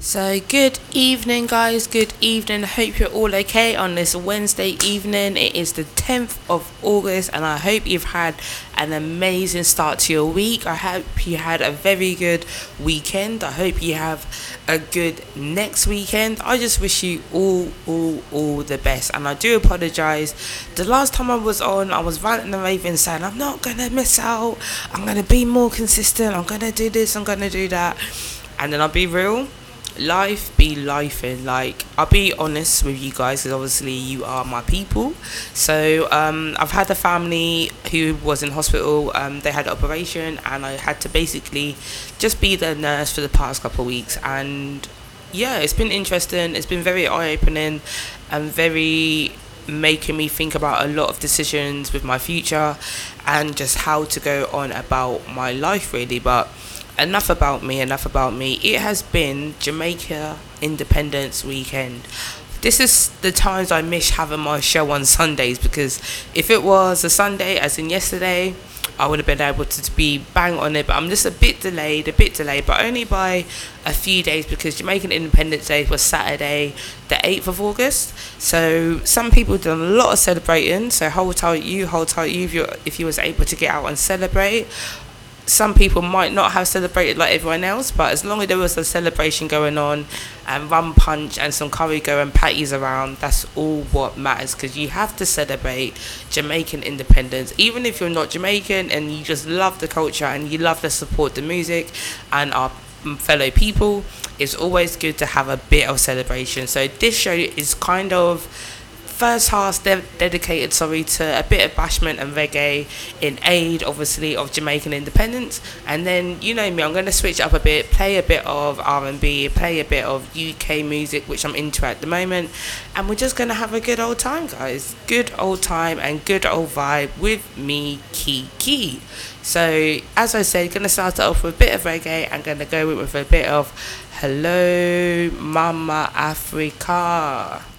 So, good evening, guys. Good evening. Hope you're all okay on this Wednesday evening. It is the 10th of August, and I hope you've had an amazing start to your week. I hope you had a very good weekend. I hope you have a good next weekend. I just wish you all the best. And I do apologize. The last time I was on, I was ranting and raving saying, I'm not going to miss out. I'm going to be more consistent. I'm going to do this. I'm going to do that. And then I'll be real, life be life, and like, I'll be honest with you guys because obviously you are my people. So I've had a family who was in hospital. They had an operation and I had to basically just be the nurse for the past couple of weeks. And yeah, it's been interesting. It's been very eye-opening and very making me think about a lot of decisions with my future and just how to go on about my life, really. But enough about me. It has been Jamaica Independence Weekend. This is the times I miss having my show on Sundays, because if it was a Sunday, as in yesterday, I would have been able to be bang on it. But I'm just a bit delayed, but only by a few days, because Jamaican Independence Day was Saturday, the 8th of August. So some people done a lot of celebrating. So hold tight, you if you was able to get out and celebrate. Some people might not have celebrated like everyone else, but as long as there was a celebration going on and rum punch and some curry go and patties around, that's all what matters, because you have to celebrate Jamaican independence. Even if you're not Jamaican and you just love the culture and you love to support the music and our fellow people, it's always good to have a bit of celebration. So this show is kind of first half dedicated to a bit of bashment and reggae in aid, obviously, of Jamaican independence. And then, you know me, I'm going to switch up a bit, play a bit of R&B, play a bit of UK music, which I'm into at the moment. And we're just going to have a good old time, guys. Good old time and good old vibe with me, Kiki. So, as I said, going to start it off with a bit of reggae and going to go with a bit of Hello Mama Africa.